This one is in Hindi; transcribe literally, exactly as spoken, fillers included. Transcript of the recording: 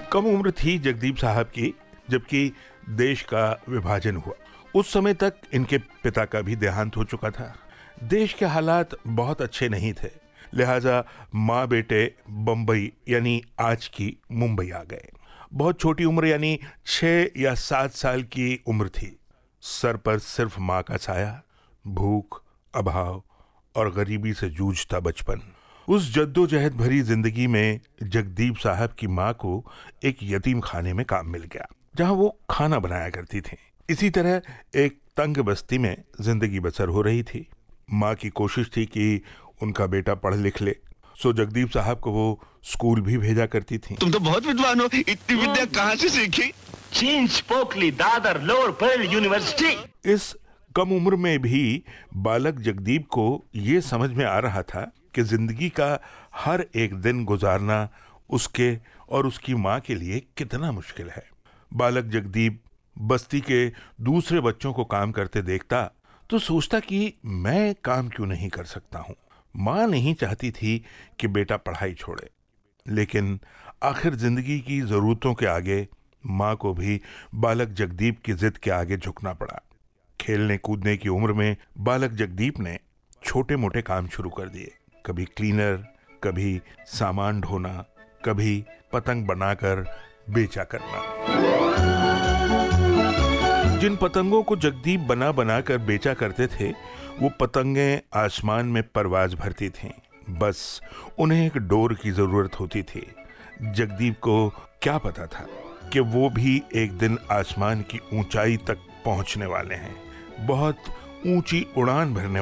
कम उम्र थी जगदीप साहब की जबकि देश का विभाजन हुआ। उस समय तक इनके पिता का भी देहांत हो चुका था। देश के हालात बहुत अच्छे नहीं थे, लिहाजा माँ बेटे बंबई यानी आज की मुंबई आ गए। बहुत छोटी उम्र यानी छह या सात साल की उम्र थी। सर पर सिर्फ माँ का साया, भूख, अभाव और गरीबी से जूझता बचपन। उस जद्दोजहद भरी जिंदगी में जगदीप साहब की माँ को एक यतीम खाने में काम मिल गया, जहां वो खाना बनाया करती थी। इसी तरह एक तंग बस्ती में जिंदगी बसर हो रही थी। माँ की कोशिश थी कि उनका बेटा पढ़ लिख ले, सो जगदीप साहब को वो स्कूल भी भेजा करती थी। तुम तो बहुत विद्वान हो, इतनी विद्या कहाँ से सीखी? चींच, Pokkali, Dadar, lower Perl university. इस कम उम्र में भी बालक जगदीप को ये समझ में आ रहा था कि जिंदगी का हर एक दिन गुजारना उसके और उसकी माँ के लिए कितना मुश्किल है। बालक जगदीप बस्ती के दूसरे बच्चों को काम करते देखता तो सोचता कि मैं काम क्यों नहीं कर सकता हूँ। माँ नहीं चाहती थी कि बेटा पढ़ाई छोड़े, लेकिन आखिर जिंदगी की जरूरतों के आगे माँ को भी बालक जगदीप की जिद के आगे झुकना पड़ा। खेलने कूदने की उम्र में बालक जगदीप ने छोटे मोटे काम शुरू कर दिए। कभी क्लीनर, कभी सामान ढोना, कभी पतंग बनाकर बेचा करना। जिन पतंगों को जगदीप बना बना कर बेचा करते थे, वो पतंगें आसमान में परवाज भरती थीं। बस उन्हें एक डोर की जरूरत होती थी। जगदीप को क्या पता था कि वो भी एक दिन आसमान की ऊंचाई तक पहुंचने वाले हैं, बहुत ऊंची उड़ान भरने